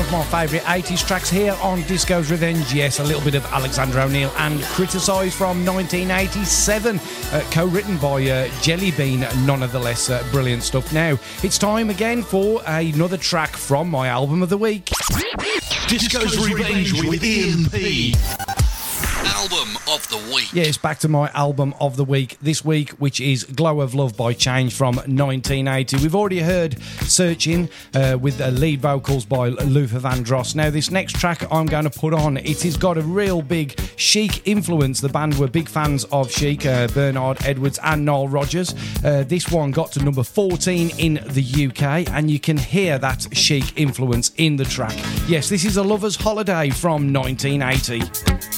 of my favourite 80s tracks here on Disco's Revenge. Yes, a little bit of Alexander O'Neal and Criticise from 1987, co-written by Jellybean, none of the less brilliant stuff. Now, it's time again for another track from my album of the week. Disco's Revenge with Ian P. Album of the week. Yes, back to my album of the week this week, which is Glow of Love by Change from 1980. We've already heard Searching with lead vocals by Luther Vandross. Now, this next track I'm going to put on, it has got a real big Chic influence. The band were big fans of Chic, Bernard Edwards and Nile Rodgers. This one got to number 14 in the UK, and you can hear that Chic influence in the track. Yes, this is A Lover's Holiday from 1980.